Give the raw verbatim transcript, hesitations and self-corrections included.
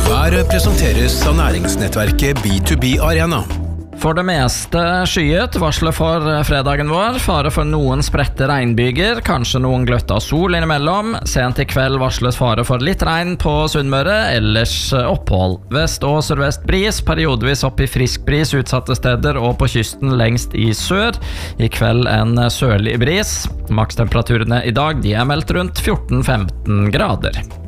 Været presenteres av næringsnettverket B to B Arena. For det meste skyet, varslet for fredagen vår. Fare for noen spredte regnbyger, kanskje noen gløtta sol innimellom. Sent i kveld varsles fare for litt regn på Sunnmøre, ellers opphold. Vest- og sørvest bris, periodevis opp i frisk bris utsatte steder og på kysten lengst i sør. I kveld en sørlig bris. Makstemperaturene i dag de er meldt rundt fjorten til femten grader.